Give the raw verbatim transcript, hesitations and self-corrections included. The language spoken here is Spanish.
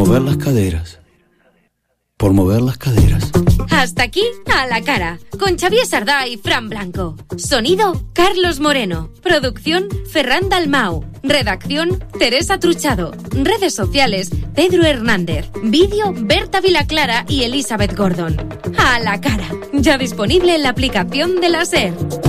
mover las caderas. Por mover las caderas. Hasta aquí, A la Cara, con Xavier Sardá y Fran Blanco. Sonido, Carlos Moreno. Producción, Ferran Dalmau. Redacción, Teresa Truchado. Redes sociales, Pedro Hernández. Vídeo, Berta Vilaclara y Elizabeth Gordon. A la Cara, ya disponible en la aplicación de la SER.